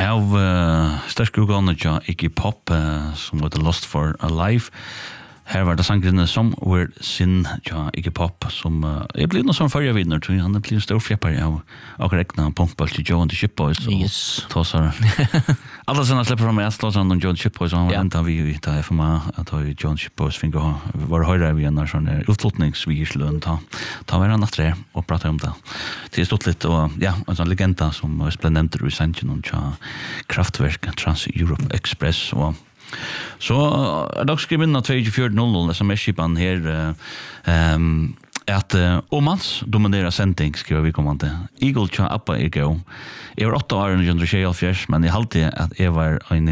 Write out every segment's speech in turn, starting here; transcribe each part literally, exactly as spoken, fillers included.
av uh, sterk utgående ja, Iggy Pop uh, som heter Lost for Alive. Her var det sangrinne som var sin ja, Iggy Pop som uh, er blitt noe som førre vinner, tror jeg. Han er blitt en stor fjeppere av akkurat rekna punkball til Joe and the Ship Boys. Yes. Tåsar. Alla sånne slipper fra meg, jeg slår sånn om Joe and the Ship Boys, og han var enda vi i F M A, at Joe and the Ship Boys finner å være høyre vi en sånn utlåtningsvirsløn, ta, ta hver annen tre og prate om det. Det er stått litt, og ja, en sånn legenda som ble nevnt i Sandjen om Kraftwerk, Trans-Europe Express, og så er det også skrevet inn av tjuefire null null sms-skipan her um, at uh, Omans dominerer sending, skriver vi kommande. Eagle tja appa er gå. Jeg var åtte år under tjuehalvfjerds, men jeg halte at jeg var en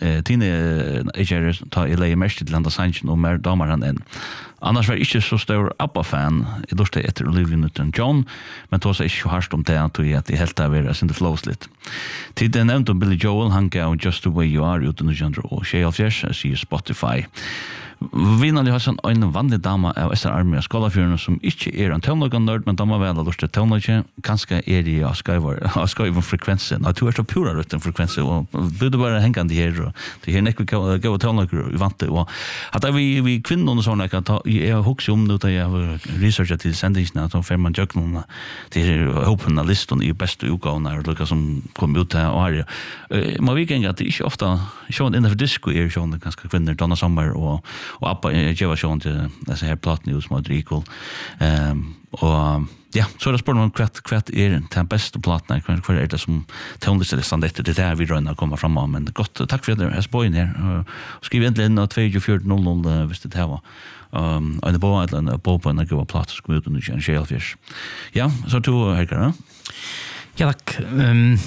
teenager ta i leie mest til landa sannsjen og mer damer enn enn. Annars var jeg ikke så stor ABBA-fan. Jeg lurte etter Olivia Newton-John, men tog seg ikke hardt om det at jeg helt av er sin det flows litt. Til det nevnte om Billy Joel, han gav Just the Way You Are uten tjuehalvfjerds, sier Spotify. Vinnarlig har sånn en vanlig dame av S R Army av Skålafjørene som ikke er en tøvnlagan-nørd, men de har vel lurt til tøvnlagan, ganske er de av skøyven frekvensen. Jeg tror jeg er pura rødt en frekvensen, og burde bare hengende her, og det er nekker gå tøvnlagan i vante. Og at vi, vi kvinner og sånn, jeg har hukset om det, jeg har researchet til sendingsene, at får man gjør noen til håpende listen i beste utgavene, og noe som kommer ut her og her. Man vet ikke at det ikke ofte, sånn innenfor disco er sånn ganske kvinner, Donna Sommer og og Abba jeg var sånn til disse her platene som var equal um, og ja, så er det spørsmål om hva, hva er den beste platene, hva, hva er det som tøvnlistelistan dette, det er der vi røyner å komme frem av, men godt, takk for at dere har spått inn her, skriv endelig inn av tjuefire null null hvis det her var um, en bo, en bo på en gode plater som kom ut under en tjuehalvfjerds. Ja, så to Helgar, ja? Ja, takk. Um,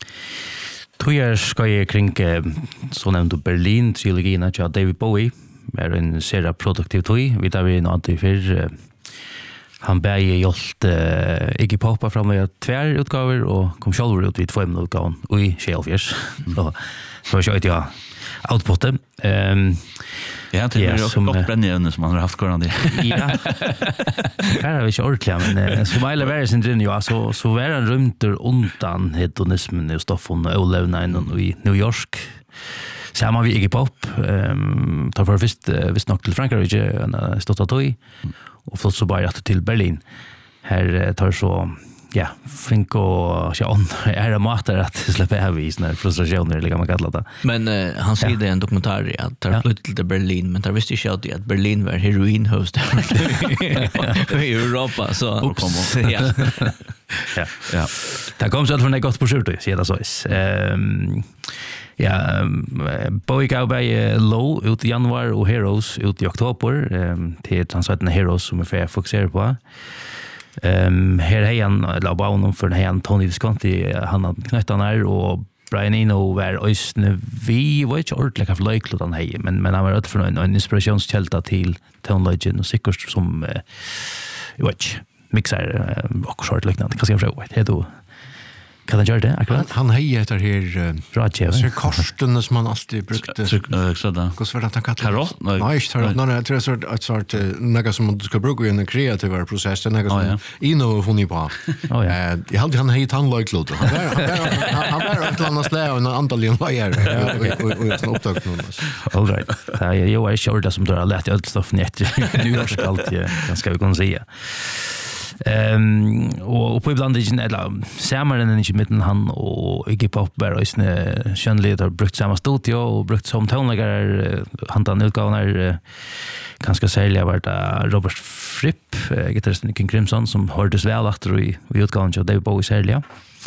Tror jeg skal jeg kring så nevnt Berlin-trilogien av David Bowie, er en serie produktiv tog. Vi tar vi en annen for han ber jeg hjulpet uh, Iggy Pop fram med tver utgaver, og kom selv ut vid tvøymen utgaven, og i tjuehalvfjerds. Så så var ikke jeg outputet. Um, ja, det er jo også godt brennende som man har haft korrande. Ja, her har vi ikke ordentlig, men uh, som Eile Verre sin drinn, ja, så, så var han rymter undan hedonismen og stoffen og overlevnaden i New York. Så har vi Iggy Pop, um, tar for først, visst nok til Frankrike, en stått av tog, og flott så bare til Berlin. Her tar så, ja, fink og ja, er det mater at slipper jeg vis når frustrasjoner, eller kan man kalle det. Men uh, han sier ja. Det i en dokumentar at tar ja. Flyttet til Berlin, men tar visste ikke alltid at Berlin var heroinhost i Europa, så... Ups. Ja. Ja. Ja. Det kom så att för det gott på skjortor, sier det så. Ehm ja, Bowie gav bei Low ut i januar og Heroes ut i oktober. Ehm till transatna Heroes som är för fokusera på. Ehm här är han la bauen för den han Tony Visconti han har knöttan här och Brian Eno var ösne vi var inte ordentligt av löjklot han hej, men men han var rätt för en, en inspirationskälla till Tone Legend och säkert som eh, jag vet inte mixar uh, och short liknande kanske jag frågar det då kan han göra det akkurat han heter här Roger så Karsten som man alltid brukte så där hur var det han kallade Karot nej inte tarot nej jag tror så att sort något som du ska bruka i en kreativ process det något som Ino funnit på oh ja jag hade han heter han like han var han var ett annat slä och en antal lejer och och sån upptag nu all right det är ju är short som du har lärt allt stoff ner nu har jag alltid ganska vi kan säga. Ehm och, och på ibland är det eller samman inte mitten han och Iggy Pop var ösne skönligt har brukt samma studio och brukt som tonläggare handan utgåvan ganska sälja vart Robert Fripp gitarristen i King Crimson som hördes väl efter i, i utgåvan av David Bowie sälja.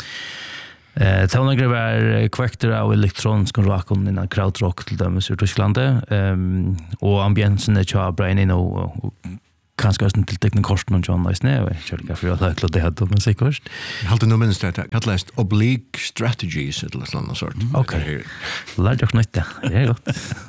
Eh tonläggare var kvekter av elektronisk rock och en krautrock till dem i Tyskland ehm och ambiensen är ju Brian Eno och kanske också till teknisk kosten och John Nice nej jag tror jag för att det hade man sig kost. Jag hade nog minst det att läst oblique strategies eller sån sort. Okej. Lärde jag nytta. Det är gott.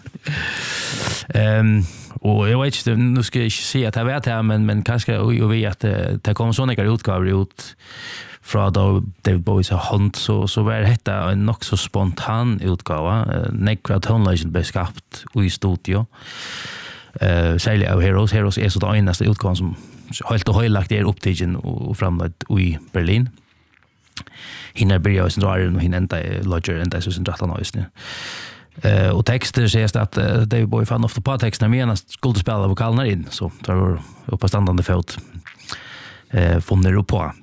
Ehm och jag vet inte nu ska jag se att det vet här men men kanske jag vet att det kommer såna grejer utgåvor ut från då David Bowies hand så så var detta en nog så spontan utgåva. Nekra Tone Legend beskapt i studio. Eh sälja av Heroes Heroes är så det enaste utgåvan som helt och hållet är upptagen och framlagt i Berlin. hinner börja och sen drar den och hinner ända lodger ända så sen drar han just nu. Eh och texter sägs att uh, David Bowie fan ofta på texterna medan skulle spela vokalerna in så tar vi upp på standande fot. Eh funner upp på.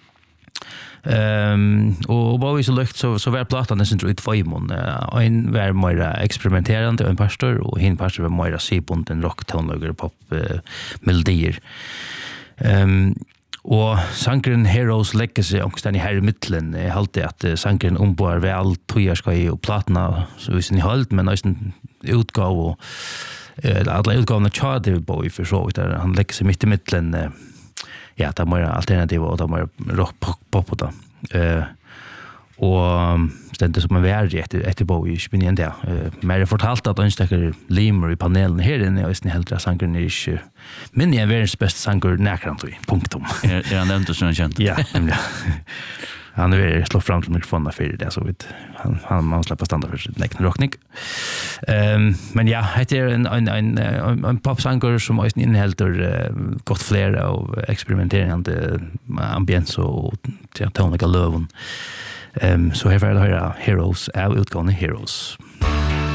Ehm och Bowie så lukt så så var plattan den inte ut fajmon. En var mer experimenterande en pastor och hin pastor var mer sipont rock tonlager pop uh, melodier. Ehm og sankeren Heroes Legacy ångstan i her i mittlen er alltid at uh, sankeren omboar ved all tojarskaj og platna så hvis ni holdt, men nesten utgav og uh, alle utgavene tja David Bowie for så vidt der han legger seg mitt i mittlen uh, ja, det er mer alternativ og det er mer rock pop, pop og da uh, og um, stendet som en verre etter, etter Bowie spinner igjen det uh, mer fortalt at han stekker limer i panelen her inne og jeg helt at sankeren er ikke men jeg er verdens beste sanger nærkrant punktum Er, er han nevnt som han kjent? ja, nemlig han er slått fram til mikrofonen for det så vidt han, han man slipper standard for sin egen rockning um, men ja, det er en, en, en, en, en popsanger som også innehelter uh, godt flere av eksperimenterende ambiens og ja, tonliga løven um, så her får jeg høre Heroes av utgående Heroes